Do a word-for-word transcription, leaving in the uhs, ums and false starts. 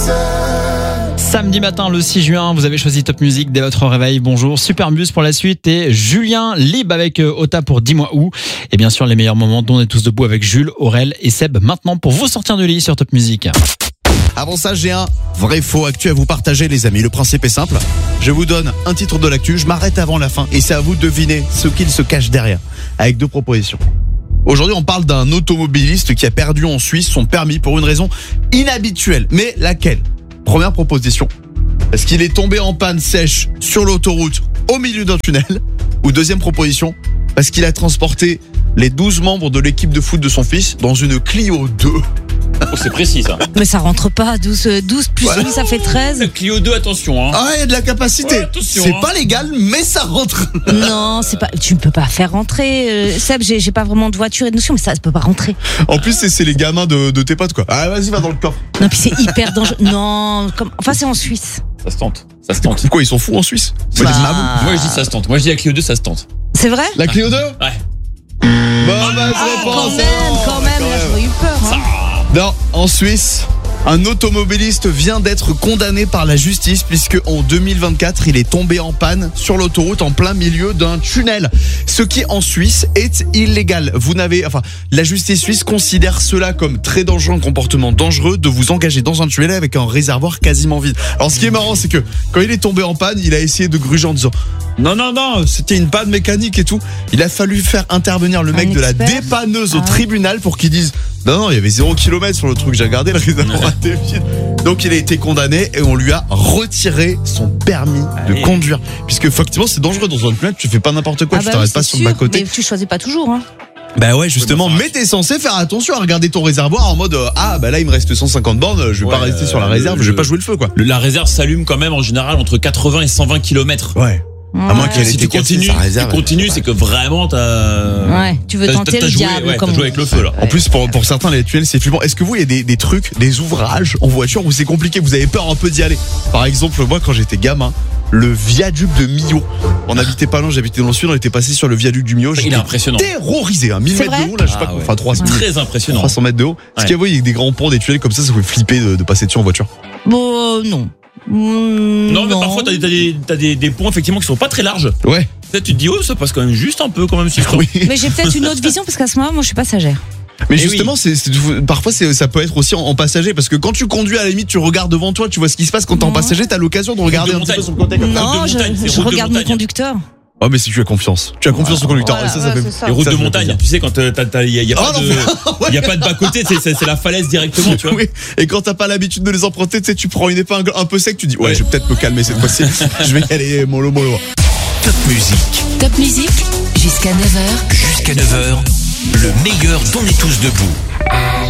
Samedi matin, le six juin, vous avez choisi Top Music dès votre réveil. Bonjour, Superbus pour la suite et Julien Lib avec Ota pour Dis-moi où. Et bien sûr, les meilleurs moments dont on est tous debout avec Jules, Aurel et Seb maintenant pour vous sortir du lit sur Top Music. Avant ça, j'ai un vrai faux actu à vous partager, les amis. Le principe est simple. Je vous donne un titre de l'actu, je m'arrête avant la fin et c'est à vous de deviner ce qu'il se cache derrière. Avec deux propositions. Aujourd'hui, on parle d'un automobiliste qui a perdu en Suisse son permis pour une raison inhabituelle. Mais laquelle ? Première proposition. Est-ce qu'il est tombé en panne sèche sur l'autoroute au milieu d'un tunnel ? Ou deuxième proposition, parce qu'il a transporté les douze membres de l'équipe de foot de son fils dans une Clio deux. Oh, c'est précis ça. Mais ça rentre pas, douze, douze plus Voilà. huit, ça fait treize. La Clio deux, attention. Hein. Ah, il y a de la capacité. Ouais, attention, c'est hein. pas légal, mais ça rentre. Non, c'est pas. Tu ne peux pas faire rentrer. Euh, Seb, j'ai, j'ai pas vraiment de voiture et de notion, mais ça, ça peut pas rentrer. En plus, c'est, c'est les gamins de, de tes potes, quoi. Ah, vas-y, va dans le coffre. Non, puis c'est hyper dangereux. Non, comme. Enfin, c'est en Suisse. Ça se tente. Ça se tente. Quoi, ils sont fous en Suisse? Bah. Moi, je dis, Mabou. Moi je dis ça se tente. Moi je dis la Clio deux, ça se tente. C'est vrai? La Clio deux? Ouais. Bon, bah, Ah, je quand pense. même, quand même. Là, j'aurais eu peur. Hein. Non, en Suisse, un automobiliste vient d'être condamné par la justice puisque en deux mille vingt-quatre, il est tombé en panne sur l'autoroute en plein milieu d'un tunnel. Ce qui en Suisse est illégal. Vous n'avez, enfin, la justice suisse considère cela comme très dangereux, un comportement dangereux de vous engager dans un tunnel avec un réservoir quasiment vide. Alors, ce qui est marrant, c'est que quand il est tombé en panne, il a essayé de gruger en disant non, non, non, c'était une panne mécanique et tout. Il a fallu faire intervenir le mec Un de la expert. dépanneuse au Ah ouais. tribunal pour qu'il dise non, non, il y avait zéro kilomètre sur le truc, j'ai regardé, le réservoir était vide. Donc il a été condamné et on lui a retiré son permis de Allez. conduire. Puisque effectivement c'est dangereux dans un tunnel, tu fais pas n'importe quoi, Ah tu bah t'arrêtes oui, pas c'est sur le sûr, bas-côté. Mais tu choisis pas toujours. Hein. Bah ouais, justement, Ouais, bah, mais t'es censé faire attention à regarder ton réservoir en mode euh, ah bah là il me reste cent cinquante bornes, je vais Ouais, pas rester sur la euh, réserve, le- je vais pas jouer le feu quoi. Le- La réserve s'allume quand même en général entre quatre-vingts et cent vingt kilomètres. Ouais. À moins Ouais. qu'elle ait Si été tu cassée, continues, sa réserve, tu continues, ouais. c'est que vraiment t'as. Ouais, tu veux t'as- tenter t'as le joué, diable. ouais, comme t'as on joué avec dit. le feu là. En plus, pour, pour certains, les tunnels, c'est flippant. Est-ce que vous, il y a des, des trucs, des ouvrages en voiture où c'est compliqué, vous avez peur un peu d'y aller? Par exemple, moi, quand j'étais gamin, le viaduc de Millau. On habitait pas loin, j'habitais dans le sud, on était passé sur le viaduc du Millau. Il est J'étais impressionnant. terrorisé, hein, mille C'est mètres vrai de haut, là, je sais pas Ah quoi, ouais. enfin trois cents, Très impressionnant. trois cents mètres de haut. Est-ce Ouais. qu'il y a, vous, il y a des grands ponts, des tunnels comme ça, ça vous fait flipper de, de passer dessus en voiture? Bon, euh, non. Mm, Non, mais parfois t'as des, t'as des, t'as des, des ponts effectivement qui sont pas très larges. Ouais. Peut-être tu te dis oh ça passe quand même juste un peu quand même sur ce temps. Oui. Mais j'ai peut-être une autre vision parce qu'à ce moment, moi, je suis passagère. Mais Eh justement, c'est, c'est- parfois, c'est, ça peut être aussi en, en passager, parce que quand tu conduis, à la limite, tu regardes devant toi, tu vois ce qui se passe. Quand t'es en Non. passager, t'as l'occasion de regarder un de petit peu montagne. sur le côté. Comme ça. de Non, je, montagne, c'est je route de regarde mon montagne. conducteur. Oh, mais si tu as confiance. Tu as confiance au conducteur. Voilà, et ça, ça ouais, fait. c'est ça. Les routes Ça, de ça fait montagne, plaisir. tu sais quand t'as- t'as- il y a, y a pas Oh, de, non, il y a pas de bas côté, c'est, c'est, c'est la falaise directement, tu vois. Oui. Et quand t'as pas l'habitude de les emprunter, tu sais, tu prends une épingle un peu sec, tu dis ouais, Ouais. je vais peut-être me calmer cette fois-ci. Je vais y aller mollo mollo. Top Music. Top Music, jusqu'à neuf heures. Jusqu'à neuf heures, le meilleur dont on est tous debout.